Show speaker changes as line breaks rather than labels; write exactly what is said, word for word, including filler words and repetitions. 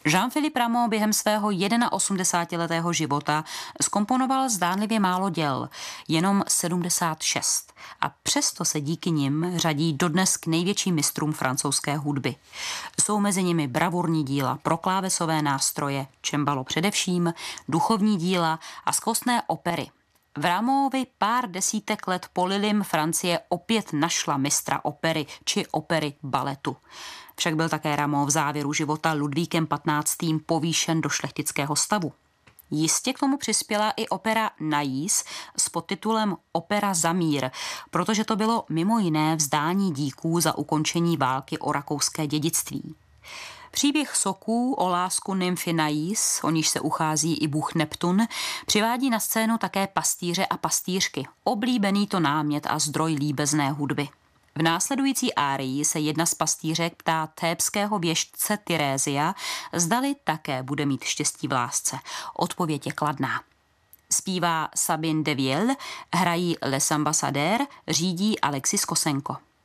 Jean-Philippe Rameau během svého osmdesátiletého života zkomponoval zdánlivě málo děl, jenom sedmdesát šest. A přesto se díky nim řadí dodnes k největším mistrům francouzské hudby. Jsou mezi nimi bravurní díla pro klávesové nástroje, cembalo především, duchovní díla a skvostné opery. V Rameauovi pár desítek let po Lillim Francie opět našla mistra opery či opery baletu. Však byl také Rameau v závěru života Ludvíkem patnáctým povýšen do šlechtického stavu. Jistě k tomu přispěla i opera Nais s podtitulem Opera za mír, protože to bylo mimo jiné vzdání díků za ukončení války o rakouské dědictví. Příběh soků o lásku nymfy Nais, o níž se uchází i bůh Neptun, přivádí na scénu také pastýře a pastýřky, oblíbený to námět a zdroj líbezné hudby. V následující árii se jedna z pastýřek ptá thébského věštce Tyrézia, zdali také bude mít štěstí v lásce. Odpověď je kladná. Zpívá Sabine de Ville, hrají Les Ambassadeurs, řídí Alexis Kosenko.